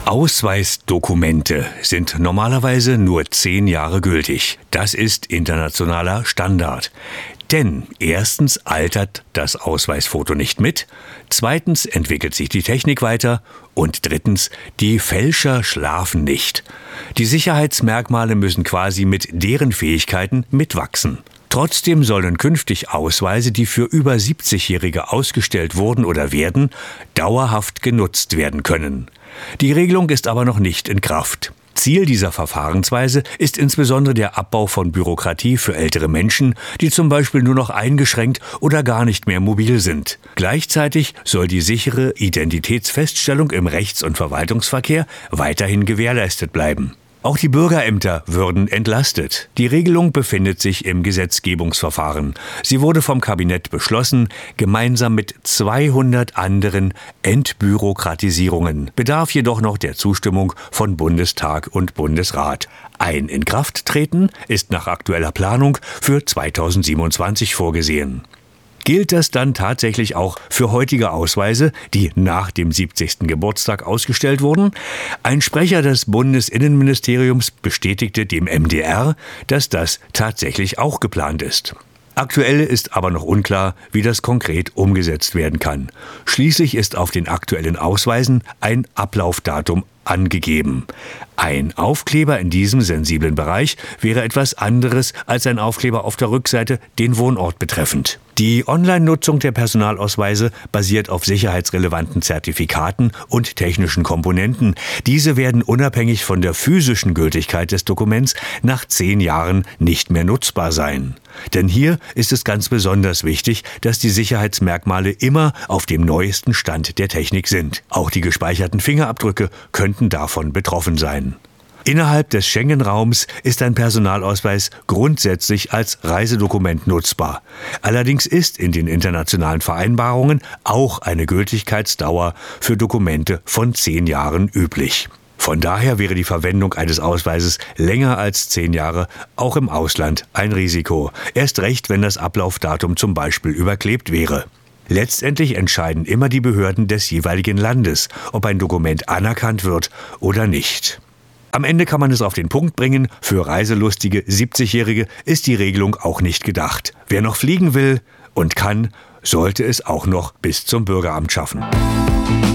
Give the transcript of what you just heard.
Ausweisdokumente sind normalerweise nur 10 Jahre gültig. Das ist internationaler Standard. Denn erstens altert das Ausweisfoto nicht mit, zweitens entwickelt sich die Technik weiter und drittens, die Fälscher schlafen nicht. Die Sicherheitsmerkmale müssen quasi mit deren Fähigkeiten mitwachsen. Trotzdem sollen künftig Ausweise, die für über 70-Jährige ausgestellt wurden oder werden, dauerhaft genutzt werden können. Die Regelung ist aber noch nicht in Kraft. Ziel dieser Verfahrensweise ist insbesondere der Abbau von Bürokratie für ältere Menschen, die zum Beispiel nur noch eingeschränkt oder gar nicht mehr mobil sind. Gleichzeitig soll die sichere Identitätsfeststellung im Rechts- und Verwaltungsverkehr weiterhin gewährleistet bleiben. Auch die Bürgerämter würden entlastet. Die Regelung befindet sich im Gesetzgebungsverfahren. Sie wurde vom Kabinett beschlossen, gemeinsam mit 200 anderen Entbürokratisierungen, bedarf jedoch noch der Zustimmung von Bundestag und Bundesrat. Ein Inkrafttreten ist nach aktueller Planung für 2027 vorgesehen. Gilt das dann tatsächlich auch für heutige Ausweise, die nach dem 70. Geburtstag ausgestellt wurden? Ein Sprecher des Bundesinnenministeriums bestätigte dem MDR, dass das tatsächlich auch geplant ist. Aktuell ist aber noch unklar, wie das konkret umgesetzt werden kann. Schließlich ist auf den aktuellen Ausweisen ein Ablaufdatum angegeben. Ein Aufkleber in diesem sensiblen Bereich wäre etwas anderes als ein Aufkleber auf der Rückseite, den Wohnort betreffend. Die Online-Nutzung der Personalausweise basiert auf sicherheitsrelevanten Zertifikaten und technischen Komponenten. Diese werden unabhängig von der physischen Gültigkeit des Dokuments nach 10 Jahren nicht mehr nutzbar sein. Denn hier ist es ganz besonders wichtig, dass die Sicherheitsmerkmale immer auf dem neuesten Stand der Technik sind. Auch die gespeicherten Fingerabdrücke könnten davon betroffen sein. Innerhalb des Schengen-Raums ist ein Personalausweis grundsätzlich als Reisedokument nutzbar. Allerdings ist in den internationalen Vereinbarungen auch eine Gültigkeitsdauer für Dokumente von 10 Jahren üblich. Von daher wäre die Verwendung eines Ausweises länger als 10 Jahre auch im Ausland ein Risiko. Erst recht, wenn das Ablaufdatum zum Beispiel überklebt wäre. Letztendlich entscheiden immer die Behörden des jeweiligen Landes, ob ein Dokument anerkannt wird oder nicht. Am Ende kann man es auf den Punkt bringen, für reiselustige 70-Jährige ist die Regelung auch nicht gedacht. Wer noch fliegen will und kann, sollte es auch noch bis zum Bürgeramt schaffen.